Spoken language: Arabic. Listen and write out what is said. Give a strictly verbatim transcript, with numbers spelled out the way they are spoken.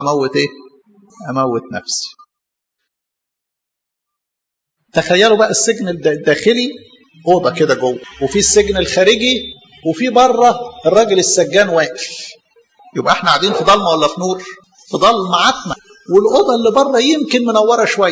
اموت ايه؟ اموت نفسي. تخيلوا بقى السجن الداخلي اوضه كده جوه، وفي السجن الخارجي، وفي بره الراجل السجان واقف. يبقى احنا قاعدين في ضلمه ولا في نور؟ في ضلمه عتمه، والاوضه اللي بره يمكن منوره شويه.